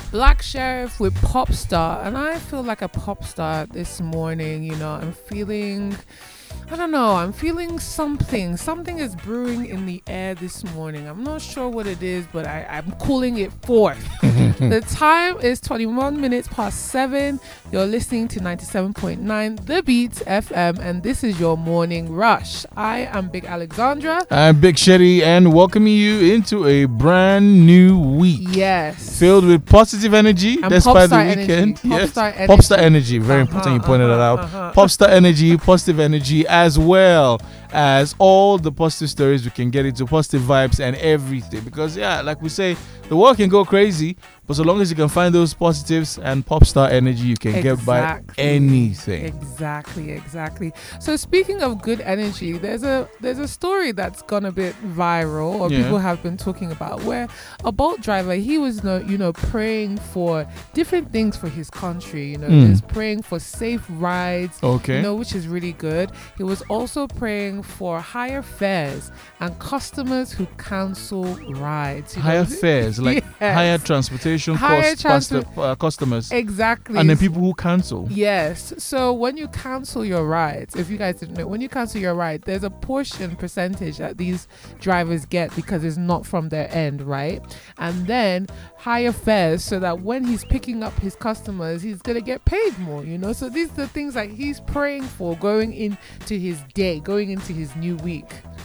Black Sheriff with Pop Star, and I feel like a pop star this morning. I'm feeling, I don't know, I'm feeling something. Something is brewing in the air this morning. I'm not sure what it is, but I'm calling it forth. The time is 21 minutes past 7. You're listening to 97.9 The Beats FM, and this is your morning rush. I am Big Alexandra. I'm Big Shetty, and welcoming you into a brand new week. Yes. Filled with positive energy and despite the weekend. Popstar energy. Very important you pointed that out. Popstar energy, positive energy, as well as all the positive stories we can get into, positive vibes and everything. Because, like we say, the world can go crazy, but so long as you can find those positives and pop star energy, you can get by anything. Exactly. So speaking of good energy, there's a story that's gone a bit viral, or people have been talking about, where a Bolt driver, he was praying for different things for his country. He's praying for safe rides. Okay. Which is really good. He was also praying for higher fares and customers who cancel rides. Higher fares, like higher transportation costs past the customers. Exactly. And then people who cancel. Yes. So when you cancel your rides, if you guys didn't know, when you cancel your ride, there's a percentage that these drivers get because it's not from their end, right? And then higher fares so that when he's picking up his customers, he's going to get paid more, So these are the things that he's praying for going into his day, going into his new week.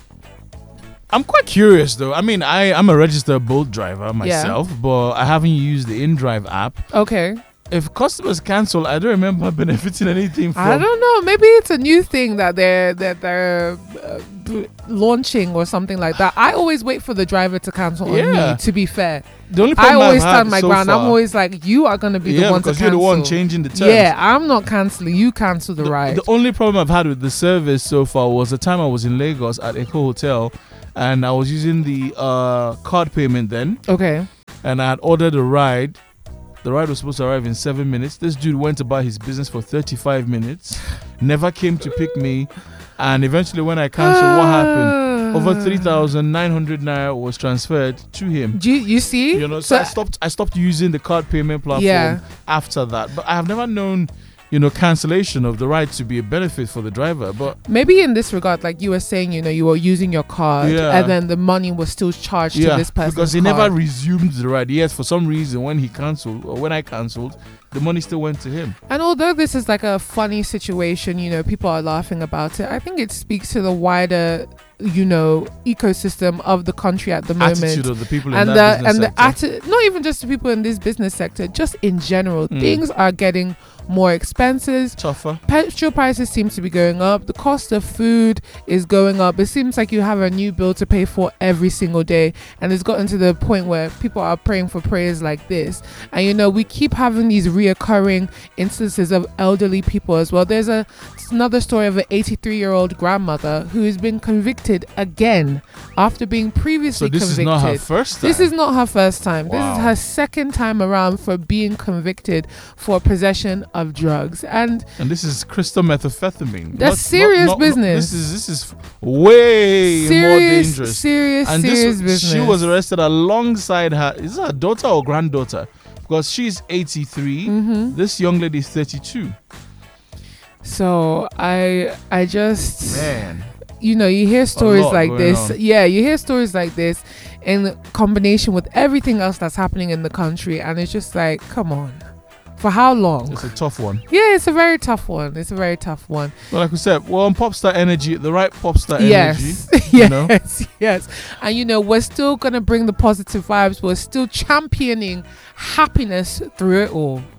I'm quite curious though. I mean, I'm a registered Bolt driver myself, but I haven't used the InDrive app. Okay. If customers cancel, I don't remember benefiting anything from. I don't know. Maybe it's a new thing that they're launching or something like that. I always wait for the driver to cancel on me, to be fair. The only I always I've stand my so ground. far, I'm always like, you are going to be the one to cancel. because you're the one changing the terms. Yeah, I'm not cancelling. You cancel the ride. The only problem I've had with the service so far was the time I was in Lagos at Echo Hotel, and I was using the card payment then. Okay. And I had ordered a ride. The ride was supposed to arrive in 7 minutes. This dude went about his business for 35 minutes, never came to pick me, and eventually when I cancelled, what happened? Over 3,900 naira was transferred to him. You see? So I stopped using the card payment platform after that. But I have never known, cancellation of the ride to be a benefit for the driver. But maybe in this regard, like you were saying, you were using your card and then the money was still charged to this person. Because he never resumed the ride. Yes, for some reason, when he cancelled or when I cancelled, the money still went to him. And although this is like a funny situation, people are laughing about it, I think it speaks to the wider ecosystem of the country at the moment. Attitude of the people in that business sector. Not even just the people in this business sector, just in general. Things are getting more expensive, tougher. Petrol prices seem to be going up. The cost of food is going up. It seems like you have a new bill to pay for every single day, and it's gotten to the point where people are praying for prayers like this. And we keep having these reoccurring instances of elderly people as well. There's another story of an 83-year-old grandmother who has been convicted again after being previously convicted. So this is not her first time? This is not her first time. Wow. This is her second time around for being convicted for possession of drugs. And this is crystal methamphetamine. That's serious business. This is way more dangerous. Serious business. She was arrested alongside her. Is it her daughter or granddaughter? Because she's 83. This young lady is 32. So I just, man, you hear stories like this. On. Yeah, you hear stories like this in combination with everything else that's happening in the country, and it's just like, come on. For how long? It's a tough one. Yeah, it's a very tough one. Well, like we said, on Popstar Energy, the right Popstar energy. Yes. And we're still going to bring the positive vibes. We're still championing happiness through it all.